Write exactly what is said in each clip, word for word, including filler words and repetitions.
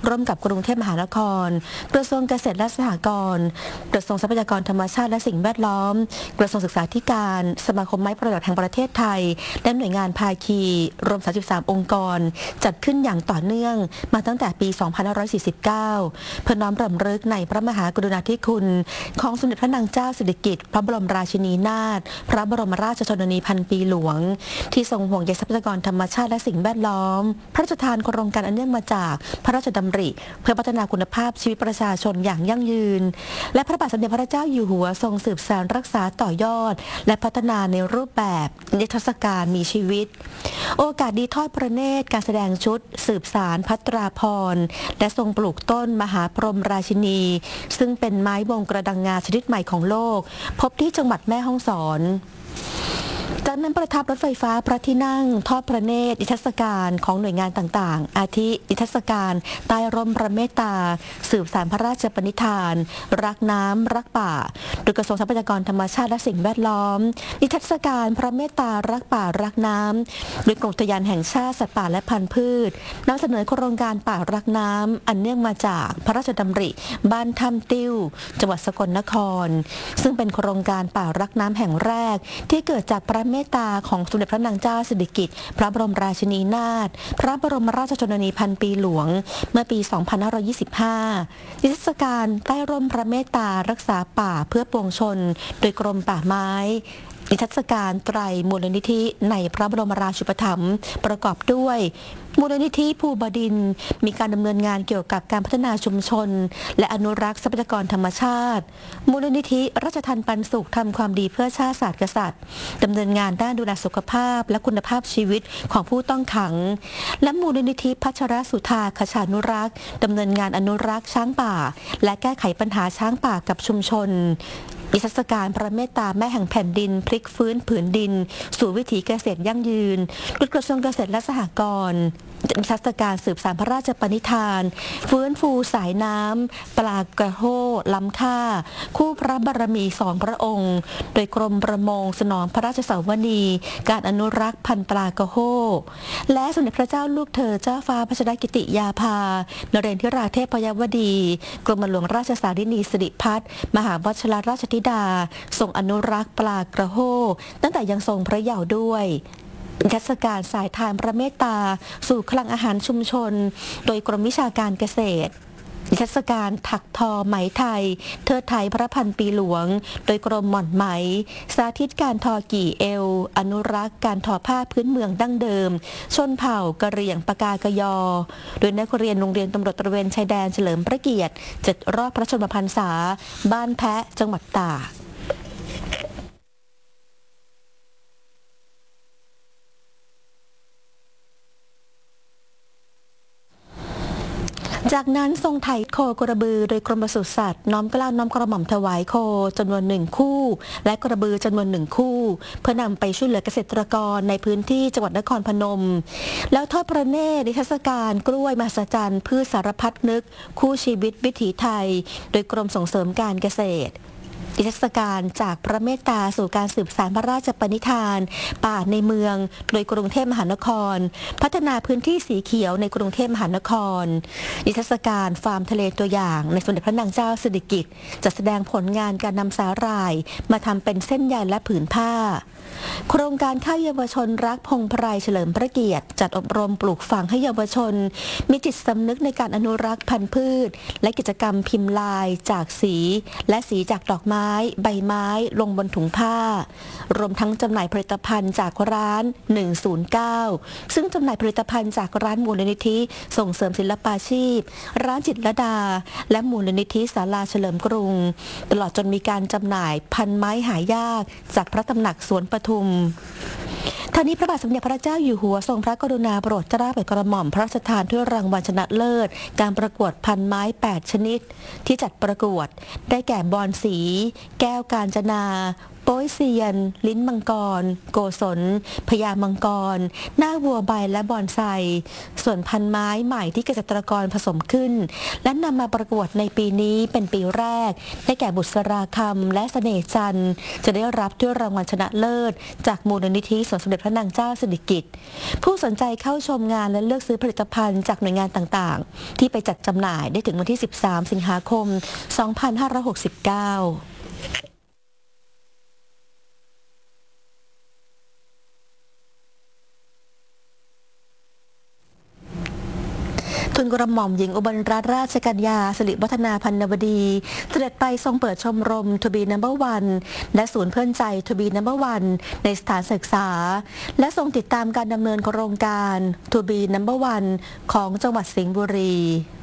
ร่วมกับกรุงเทพมหานครกระทรวงเกษตรและสหกรณ์กระทรวงทรัพยากรธรรมชาติและสิ่งแวดล้อมกระทรวงศึกษาธิการสมาคมไม้ประดับแห่งประเทศไทยและหน่วยงานภาคีรวมสามสิบสามองค์กรจัดขึ้นอย่างต่อเนื่องมาตั้งแต่ปี สองพันห้าร้อยสี่สิบเก้า เพื่อน้อมรำลึกในพระมหากรุณาธิคุณของสมเด็จพระนางเจ้าสิริกิติ์พระบรมราชินีนาถพระบรมราชชนนีพันปีหลวงที่ทรงห่วงใยทรัพยากรธรรมชาติและสิ่งแวดล้อมพระราชทานโครงการอันเนื่องมาจากพระราชดำริเพื่อพัฒนาคุณภาพชีวิตประชาชนอย่างยั่งยืนและพระบาทสมเด็จพระเจ้าอยู่หัวทรงสืบสานรักษาต่อยอดและพัฒนาในรูปแบบนิทรรศการมีชีวิตโอกาสดีทอดพระเนตรการแสดงชุดสืบสารภัตราพรและทรงปลูกต้นมหาพรหมราชินีซึ่งเป็นไม้วงกระดังงาชนิดใหม่ของโลกพบที่จังหวัดแม่ฮ่องสอนจากนั้นประทับรถไฟฟ้าพระที่นั่งทอดพระเนตรนิทรรศการของหน่วยงานต่างๆอาทินิทรรศการใต้ร่มพระเมตตาสืบสานพระราชปณิธานรักน้ำรักป่าโดยกระทรวงทรัพยากรธรรมชาติและสิ่งแวดล้อมนิทรรศการพระเมตตารักป่ารักน้ำโดยกรมอุทยานแห่งชาติสัตว์ป่าและพันธุ์พืชนำเสนอโครงการป่ารักน้ำอันเนื่องมาจากพระราชดำริบ้านถ้ำติ้วจังหวัดสกลนครซึ่งเป็นโครงการป่ารักน้ำแห่งแรกที่เกิดจากพระเมตตาของสมเด็จพระนางเจ้าสิริกิติ์พระบรมราชินีนาถพระบรมราชชนนีพันปีหลวงเมื่อปี สองพันห้าร้อยยี่สิบห้า นิทรรศการใต้ร่มพระเมตตารักษาป่าเพื่อปวงชนโดยกรมป่าไม้นิทรรศการไตรมูลนิธิในพระบรมราชูปถัมภ์ประกอบด้วยมูลนิธิภูบดินทร์มีการดำเนินงานเกี่ยวกับการพัฒนาชุมชนและอนุรักษ์ทรัพยากรธรรมชาติมูลนิธิราชทัณฑ์ปันสุขทำความดีเพื่อชาติศาสตร์กษัตริย์ดำเนินงานด้านดูแลสุขภาพและคุณภาพชีวิตของผู้ต้องขังและมูลนิธิพัชรสุธาขชานุรักษ์ดำเนินงานอนุรักษ์ช้างป่าและแก้ไขปัญหาช้างป่ากับชุมชนนิทรรศการพระเมตตาแม่แห่งแผ่นดินพลิกฟื้นผืนดินสู่วิถีเกษตรยั่งยืนโดยกระทรวงเกษตรและสหกรณ์นิทรรศการสืบสานพระราชปณิธานฟื้นฟูสายน้ำปลากระโห้ล้ำค่าคู่พระบารมีสองพระองค์โดยกรมประมงสนองพระราชสวนีการอนุรักษ์พันธุ์ปลากระโห้และสมเด็จพระเจ้าลูกเธอเจ้าฟ้าพัชรกิติยาภานเรนทิราเทพยวดีกรมหลวงราชสารินีสิริพัฒน์มหาวชิรราชธิดาทรงอนุรักษ์ปลากระโห้ตั้งแต่ยังทรงพระเยาว์ด้วยนิทรรศการสายทานพระเมตตาสู่คลังอาหารชุมชนโดยกรมวิชาการเกษตรนิทรรศการถักทอไหมไทยเทิดไทยพระพันปีหลวงโดยกรมหม่อนไหมสาธิตการทอกี่เอวอนุรักษ์การทอผ้าพื้นเมืองดั้งเดิมชนเผ่ากะเหรี่ยงปากากยอโดยนักเรียนโรงเรียนตำรวจตระเวนชายแดนเฉลิมพระเกียรติเจ็ดรอบพระชนมพรรษาบ้านแพะจังหวัดตากจากนั้นทรงไถ่โคกระบือโดยกรมปศุสัตว์น้อมเกล้าน้อมกระหม่อมถวายโคจำนวนหนึ่งคู่และกระบือจำนวนหนึ่งคู่เพื่อนำไปช่วยเหลือเกษตรกรในพื้นที่จังหวัดนครพนมแล้วทอดพระเนตรนิทรรศการกล้วยมหัศจรรย์พืชสารพัดนึกคู่ชีวิตวิถีไทยโดยกรมส่งเสริมการเกษตรนิทรรศการจากพระเมตตาสู่การสืบสานพระราชปณิธานป่าในเมืองโดยกรุงเทพมหานครพัฒนาพื้นที่สีเขียวในกรุงเทพมหานครนิทรรศการฟาร์มทะเลตัวอย่างในสมเด็จพระนางเจ้าสิริกิติ์จัดแสดงผลงานการนำสาหร่ายมาทำเป็นเส้นใยและผืนผ้าโครงการข้าวเยาวชนรักพงไพรเฉลิมพระเกียรติจัดอบรมปลูกฝังให้เยาวชนมีจิตสำนึกในการอนุรักษ์พันธุ์พืชและกิจกรรมพิมพ์ลายจากสีและสีจากดอกไม้ใบไม้ลงบนถุงผ้ารวมทั้งจำหน่ายผลิตภัณฑ์จากร้านหนึ่งศูนย์เก้าซึ่งจำหน่ายผลิตภัณฑ์จากร้านมูลนิธิส่งเสริมศิลปาชีพร้านจิตรลดาและมูลนิธิศาลาเฉลิมกรุงตลอดจนมีการจำหน่ายพันไม้หายากจากพระตำหนักสวนปทุมท่านี้พระบาทสมเด็จพระเจ้าอยู่หัวทรงพระกรุณาโปรดเกล้าโปรดกระหม่อมพระราชทานถ้วยรางวัลชนะเลิศการประกวดพันไม้แปดชนิดที่จัดประกวดได้แก่บอนสีแก้วกาญจนาโป้ยเซียน ลิ้นมังกร โกศลพญามังกร หน้าวัวใบและบอนไซส่วนพันไม้ใหม่ที่เกษตรกรผสมขึ้นและนำมาประกวดในปีนี้เป็นปีแรกได้แก่บุษราคำและเสน่ห์จันทร์จะได้รับถ้วยรางวัลชนะเลิศจากมูลนิธิสวนสมเด็จพระนางเจ้าสิริกิติ์ผู้สนใจเข้าชมงานและเลือกซื้อผลิตภัณฑ์จากหน่วยงานต่างๆที่ไปจัดจำหน่ายได้ถึงวันที่สิบสามสิงหาคมสองพันห้าร้อยหกสิบเก้าทุนกระหม่อมหญิงอุบลรัตนราชกัญญาสิริวัฒนาพันนวดีเสด็จไปทรงเปิดชมรม To be number one และศูนย์เพื่อนใจ To be number one ในสถานศึกษาและทรงติดตามการดำเนินโครงการ To be number one ของจังหวัดสิงห์บุรี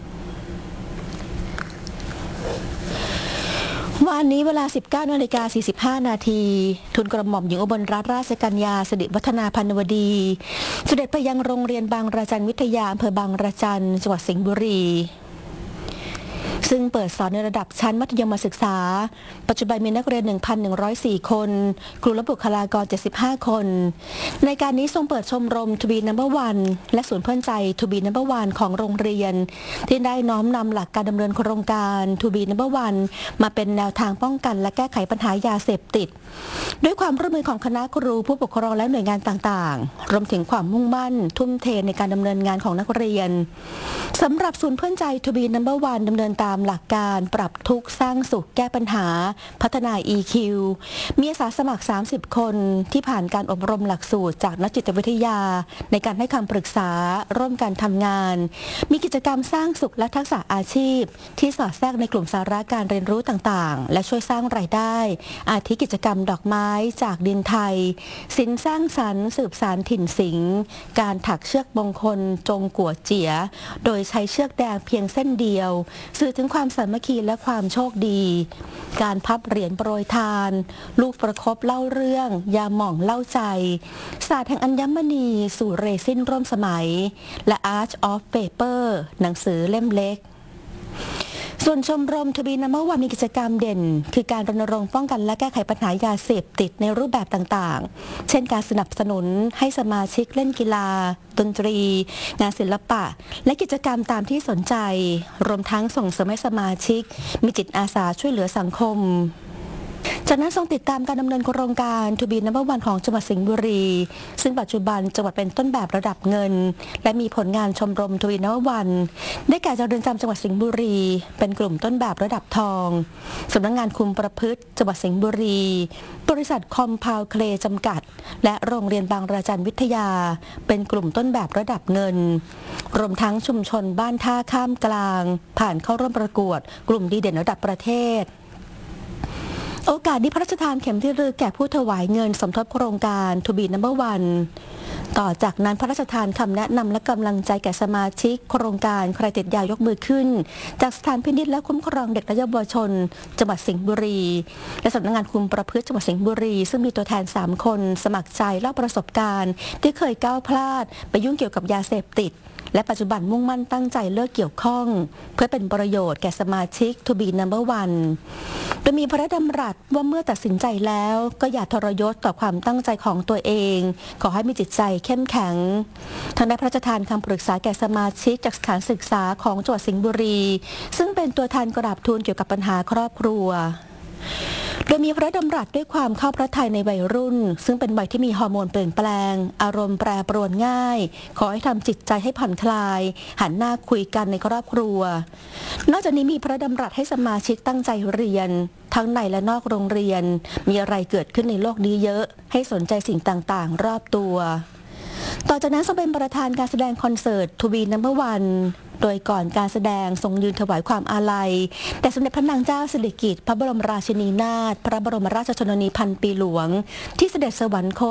วันนี้เวลา สิบเก้านาฬิกาสี่สิบห้านาทีทุนกระหม่อมหญิงอุบลรัตนราชกัญญาสิริวัฒนาพันนวดีเสด็จไปยังโรงเรียนบางระจันวิทยาอำเภอบางระจันจังหวัดสิงห์บุรีซึ่งเปิดสอนในระดับชั้นมัธยมศึกษาปัจจุบันมีนักเรียน หนึ่งพันหนึ่งร้อยสี่ คนครูและบุคลากร เจ็ดสิบห้า คนในการนี้ทรงเปิดชมรม To be number one และศูนย์เพื่อนใจ To be number one ของโรงเรียนที่ได้น้อมนำหลักการดำเนินโครงการ To be number one มาเป็นแนวทางป้องกันและแก้ไขปัญหายาเสพติดด้วยความร่วมมือของคณะครูผู้ปกครองและหน่วยงานต่างๆรวมถึงความมุ่งมั่นทุ่มเทในการดำเนินงานของนักเรียนสำหรับศูนย์เพื่อนใจ To be number one ดำเนินตามหลักการปรับทุกข์สร้างสุขแก้ปัญหาพัฒนา อี คิว มีอาสาสมัครสามสิบคนที่ผ่านการอบรมหลักสูตรจากนักจิตวิทยาในการให้คำปรึกษาร่วมกันทำงานมีกิจกรรมสร้างสุขและทักษะอาชีพที่สอดแทรกในกลุ่มสาระการเรียนรู้ต่างๆและช่วยสร้างรายได้อาทิกิจกรรมดอกไม้จากดินไทยศิลป์สร้างสรรค์สืบสานถิ่นสิงห์การถักเชือกมงคลจงกัวเจี๋ยโดยใช้เชือกแดงเพียงเส้นเดียวสื่อถึงความสามัคคีและความโชคดีการพับเหรียญโปรยทานลูกประคบเล่าเรื่องยาหม่องเล่าใจศาสตร์แห่งอัญมณีสู่เรซินร่วมสมัยและ Art of Paper หนังสือเล่มเล็กส่วนชมรม To be number one มีกิจกรรมเด่นคือการรณรงค์ป้องกันและแก้ไขปัญหายาเสพติดในรูปแบบต่างๆเช่นการสนับสนุนให้สมาชิกเล่นกีฬาดนตรีงานศิลปะและกิจกรรมตามที่สนใจรวมทั้งส่งเสริมให้สมาชิกมีจิตอาสาช่วยเหลือสังคมจากนั้นทรงติดตามการดำเนินโครงการ To be number one ของจังหวัดสิงห์บุรีซึ่งปัจจุบันจังหวัดเป็นต้นแบบระดับเงินและมีผลงานชมรม To be number one ได้แก่จากเรือนจำจังหวัดสิงห์บุรีเป็นกลุ่มต้นแบบระดับทองสำนักงานคุมประพฤติจังหวัดสิงห์บุรีบริษัทคอมพาวเคลจำกัดและโรงเรียนบางระจันวิทยาเป็นกลุ่มต้นแบบระดับเงินรวมทั้งชุมชนบ้านท่าข้ามกลางผ่านเข้าร่วมประกวดกลุ่มดีเด่นระดับประเทศโอกาสนี้พระราชทานเข็มที่ระลึกแก่ผู้ถวายเงินสมทบโครงการ To be number one ต่อจากนั้นพระราชทานคำแนะนำและกำลังใจแก่สมาชิกโครงการใครติดยายกมือขึ้นจากสถานพินิจและคุ้มครองเด็กและเยาวชนจังหวัดสิงห์บุรีและสำนักงานคุมประพฤติจังหวัดสิงห์บุรีซึ่งมีตัวแทนสามคนสมัครใจเล่าประสบการณ์ที่เคยก้าวพลาดไปยุ่งเกี่ยวกับยาเสพติดและปัจจุบันมุ่งมั่นตั้งใจเลิกเกี่ยวข้องเพื่อเป็นประโยชน์แก่สมาชิก To be number one โดยมีพระดำรัสว่าเมื่อตัดสินใจแล้วก็อย่าทรยศต่อความตั้งใจของตัวเองขอให้มีจิตใจเข้มแข็งทางได้พระราชทานคำปรึกษาแก่สมาชิกจากสถานศึกษาของจังหวัดสิงห์บุรีซึ่งเป็นตัวแทนกราบทูลเกี่ยวกับปัญหาครอบครัวโดยมีพระดำรัสด้วยความเข้าพระทัยในวัยรุ่นซึ่งเป็นวัยที่มีฮอร์โมนเปลี่ยนแปลงอารมณ์แปรปรวนง่ายขอให้ทำจิตใจให้ผ่อนคลายหันหน้าคุยกันในครอบครัวนอกจากนี้มีพระดำรัสให้สมาชิกตั้งใจเรียนทั้งในและนอกโรงเรียนมีอะไรเกิดขึ้นในโลกนี้เยอะให้สนใจสิ่งต่างๆรอบตัวต่อจากนั้นทรงเป็นประธานการแสดงคอนเสิร์ต To be number one โดยก่อนการแสดงทรงยืนถวายความอาลัยแด่สมเด็จพระนางเจ้าสิริกิติ์พระบรมราชินีนาถพระบรมราชชนนีพันปีหลวงที่เสด็จสวรรคต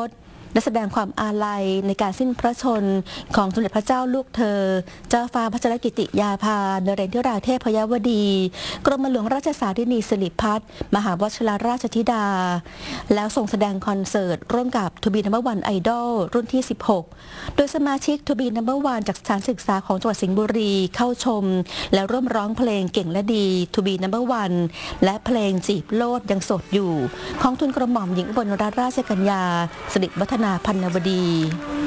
และแสดงความอาลัยในการสิ้นพระชนของสมเด็จพระเจ้าลูกเธอเจ้าฟ้าพัชรกิติยาภานเรนทิราเทพยวดีกรมหลวงราชสารินีสิริพัฒน์มหาวชิรราชธิดาแล้วส่งแสดงคอนเสิร์ตร่วมกับทูบีนัมเบอร์วันไอดอลรุ่นที่สิบหกโดยสมาชิกทูบีนัมเบอร์วันจากสถานศึกษาของจังหวัดสิงห์บุรีเข้าชมแล้วร่วมร้องเพลงเก่งและดีทูบีนัมเบอร์วันและเพลงจีบโลดยังสดอยู่ของทุนกระหม่อมหญิงอุบลรัตนราชกัญญาสิริวัฒนาพันนวดี